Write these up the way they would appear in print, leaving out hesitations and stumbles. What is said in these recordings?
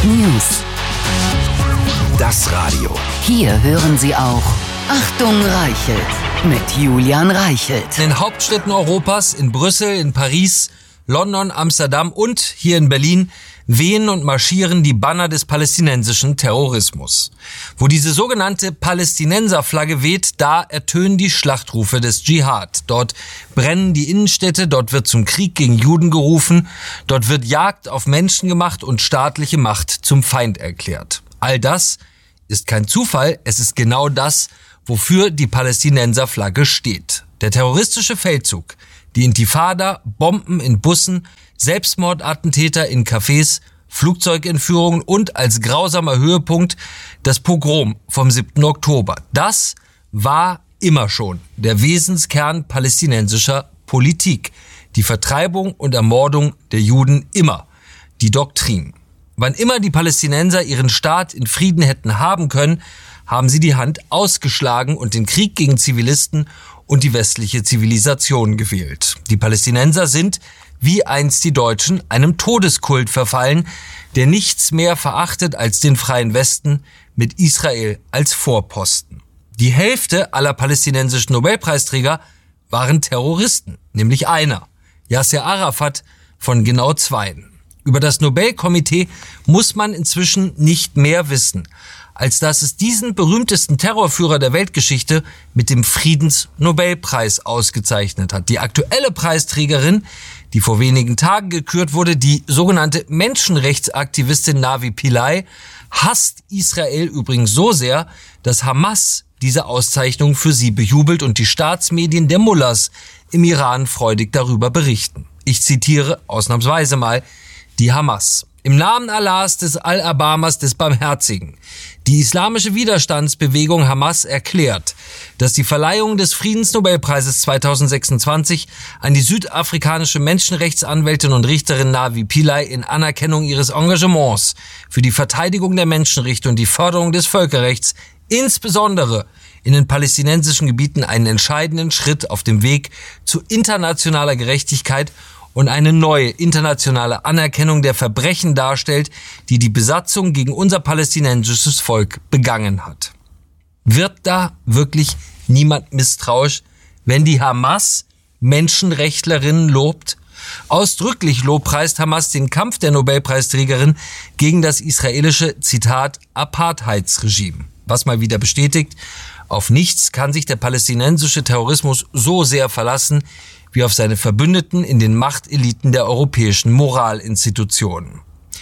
News. Das Radio. Hier hören Sie auch Achtung Reichelt mit Julian Reichelt. In den Hauptstädten Europas, in Brüssel, in Paris, London, Amsterdam und hier in Berlin wehen und marschieren die Banner des palästinensischen Terrorismus. Wo diese sogenannte Palästinenserflagge weht, da ertönen die Schlachtrufe des Dschihad. Dort brennen die Innenstädte, dort wird zum Krieg gegen Juden gerufen, dort wird Jagd auf Menschen gemacht und staatliche Macht zum Feind erklärt. All das ist kein Zufall, es ist genau das, wofür die Palästinenserflagge steht. Der terroristische Feldzug, die Intifada, Bomben in Bussen, Selbstmordattentäter in Cafés, Flugzeugentführungen und als grausamer Höhepunkt das Pogrom vom 7. Oktober. Das war immer schon der Wesenskern palästinensischer Politik. Die Vertreibung und Ermordung der Juden immer. Die Doktrin. Wann immer die Palästinenser ihren Staat in Frieden hätten haben können, haben sie die Hand ausgeschlagen und den Krieg gegen Zivilisten und die westliche Zivilisation gewählt. Die Palästinenser sind, wie einst die Deutschen, einem Todeskult verfallen, der nichts mehr verachtet als den freien Westen mit Israel als Vorposten. Die Hälfte aller palästinensischen Nobelpreisträger waren Terroristen, nämlich einer, Yasser Arafat, von genau zweien. Über das Nobelkomitee muss man inzwischen nicht mehr wissen, als dass es diesen berühmtesten Terrorführer der Weltgeschichte mit dem Friedensnobelpreis ausgezeichnet hat. Die aktuelle Preisträgerin, die vor wenigen Tagen gekürt wurde, die sogenannte Menschenrechtsaktivistin Navi Pillay, hasst Israel übrigens so sehr, dass Hamas diese Auszeichnung für sie bejubelt und die Staatsmedien der Mullahs im Iran freudig darüber berichten. Ich zitiere ausnahmsweise mal die Hamas. Im Namen Allahs, des Al-Abamas, des Barmherzigen. Die islamische Widerstandsbewegung Hamas erklärt, dass die Verleihung des Friedensnobelpreises 2026 an die südafrikanische Menschenrechtsanwältin und Richterin Navi Pillay in Anerkennung ihres Engagements für die Verteidigung der Menschenrechte und die Förderung des Völkerrechts, insbesondere in den palästinensischen Gebieten, einen entscheidenden Schritt auf dem Weg zu internationaler Gerechtigkeit und eine neue internationale Anerkennung der Verbrechen darstellt, die die Besatzung gegen unser palästinensisches Volk begangen hat. Wird da wirklich niemand misstrauisch, wenn die Hamas Menschenrechtlerinnen lobt? Ausdrücklich lobpreist Hamas den Kampf der Nobelpreisträgerin gegen das israelische, Zitat, Apartheidsregime. Was mal wieder bestätigt, auf nichts kann sich der palästinensische Terrorismus so sehr verlassen, wie auf seine Verbündeten in den Machteliten der europäischen Moralinstitutionen.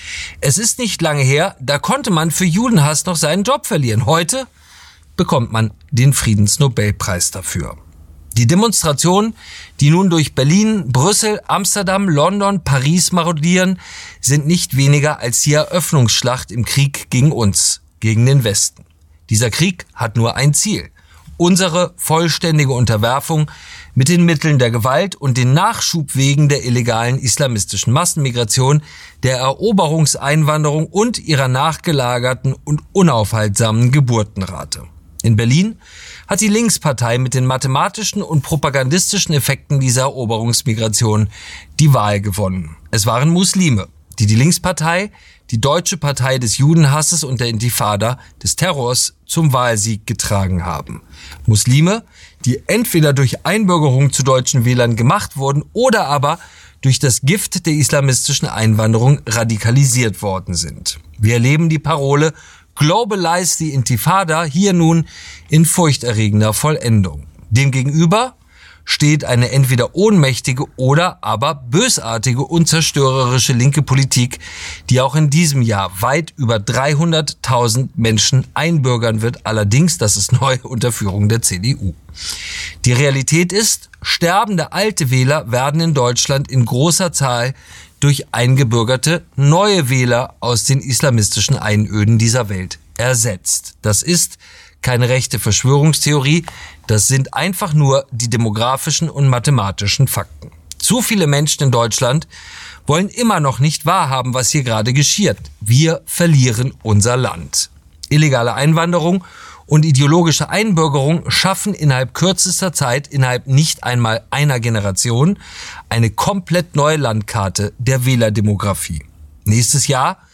Es ist nicht lange her, da konnte man für Judenhass noch seinen Job verlieren. Heute bekommt man den Friedensnobelpreis dafür. Die Demonstrationen, die nun durch Berlin, Brüssel, Amsterdam, London, Paris marodieren, sind nicht weniger als die Eröffnungsschlacht im Krieg gegen uns, gegen den Westen. Dieser Krieg hat nur ein Ziel: unsere vollständige Unterwerfung mit den Mitteln der Gewalt und den Nachschubwegen der illegalen islamistischen Massenmigration, der Eroberungseinwanderung und ihrer nachgelagerten und unaufhaltsamen Geburtenrate. In Berlin hat die Linkspartei mit den mathematischen und propagandistischen Effekten dieser Eroberungsmigration die Wahl gewonnen. Es waren Muslime, die Linkspartei, die deutsche Partei des Judenhasses und der Intifada, des Terrors, zum Wahlsieg getragen haben. Muslime, die entweder durch Einbürgerung zu deutschen Wählern gemacht wurden oder aber durch das Gift der islamistischen Einwanderung radikalisiert worden sind. Wir erleben die Parole Globalize the Intifada hier nun in furchterregender Vollendung. Demgegenüber steht eine entweder ohnmächtige oder aber bösartige und zerstörerische linke Politik, die auch in diesem Jahr weit über 300.000 Menschen einbürgern wird. Allerdings, das ist neu, unter Führung der CDU. Die Realität ist, sterbende alte Wähler werden in Deutschland in großer Zahl durch eingebürgerte neue Wähler aus den islamistischen Einöden dieser Welt ersetzt. Das ist keine rechte Verschwörungstheorie, das sind einfach nur die demografischen und mathematischen Fakten. Zu viele Menschen in Deutschland wollen immer noch nicht wahrhaben, was hier gerade geschieht. Wir verlieren unser Land. Illegale Einwanderung und ideologische Einbürgerung schaffen innerhalb kürzester Zeit, innerhalb nicht einmal einer Generation, eine komplett neue Landkarte der Wählerdemografie. Nächstes Jahr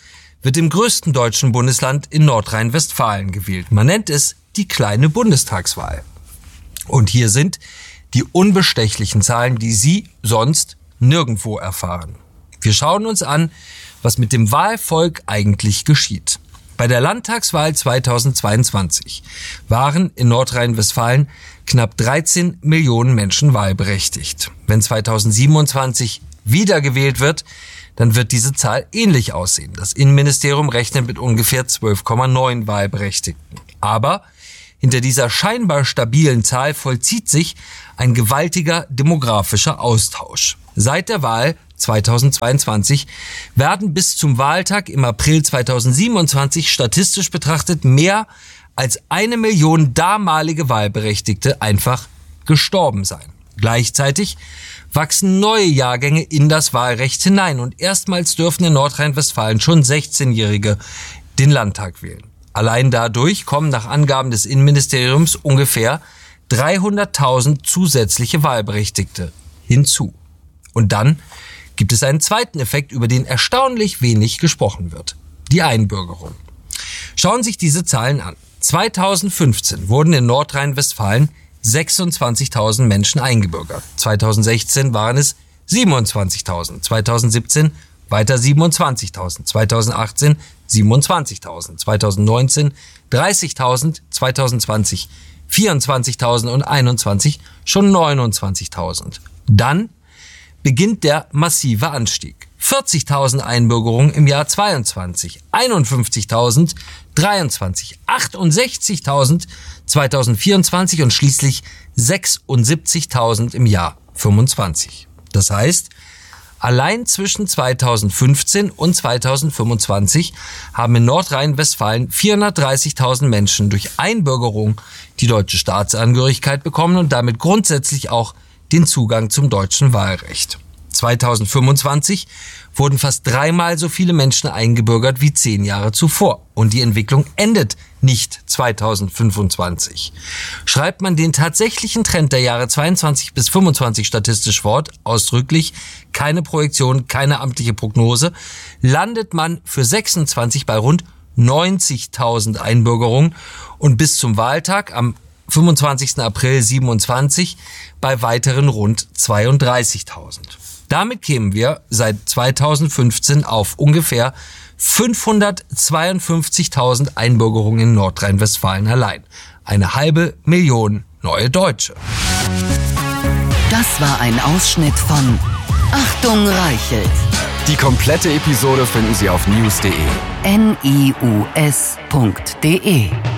wird im größten deutschen Bundesland in Nordrhein-Westfalen gewählt. Man nennt es die kleine Bundestagswahl. Und hier sind die unbestechlichen Zahlen, die Sie sonst nirgendwo erfahren. Wir schauen uns an, was mit dem Wahlvolk eigentlich geschieht. Bei der Landtagswahl 2022 waren in Nordrhein-Westfalen knapp 13 Millionen Menschen wahlberechtigt. Wenn 2027 wiedergewählt wird, dann wird diese Zahl ähnlich aussehen. Das Innenministerium rechnet mit ungefähr 12,9 Wahlberechtigten. Aber hinter dieser scheinbar stabilen Zahl vollzieht sich ein gewaltiger demografischer Austausch. Seit der Wahl 2022 werden bis zum Wahltag im April 2027 statistisch betrachtet mehr als 1 Million damalige Wahlberechtigte einfach gestorben sein. Gleichzeitig wachsen neue Jahrgänge in das Wahlrecht hinein und erstmals dürfen in Nordrhein-Westfalen schon 16-Jährige den Landtag wählen. Allein dadurch kommen nach Angaben des Innenministeriums ungefähr 300.000 zusätzliche Wahlberechtigte hinzu. Und dann gibt es einen zweiten Effekt, über den erstaunlich wenig gesprochen wird: die Einbürgerung. Schauen Sie sich diese Zahlen an. 2015 wurden in Nordrhein-Westfalen 26.000 Menschen eingebürgert. 2016 waren es 27.000. 2017 weiter 27.000. 2018 27.000. 2019 30.000. 2020 24.000 und 2021 schon 29.000. Dann beginnt der massive Anstieg. 40.000 Einbürgerungen im Jahr 22, 51.000 23, 68.000 2024 und schließlich 76.000 im Jahr 25. Das heißt, allein zwischen 2015 und 2025 haben in Nordrhein-Westfalen 430.000 Menschen durch Einbürgerung die deutsche Staatsangehörigkeit bekommen und damit grundsätzlich auch den Zugang zum deutschen Wahlrecht. 2025 wurden fast 3-mal so viele Menschen eingebürgert wie 10 Jahre zuvor. Und die Entwicklung endet nicht 2025. Schreibt man den tatsächlichen Trend der Jahre 22 bis 25 statistisch fort, ausdrücklich, keine Projektion, keine amtliche Prognose, landet man für 26 bei rund 90.000 Einbürgerungen und bis zum Wahltag am 25. April 27 bei weiteren rund 32.000. Damit kämen wir seit 2015 auf ungefähr 552.000 Einbürgerungen in Nordrhein-Westfalen allein. 500.000 neue Deutsche. Das war ein Ausschnitt von Achtung Reichelt. Die komplette Episode finden Sie auf news.de. NIUS.de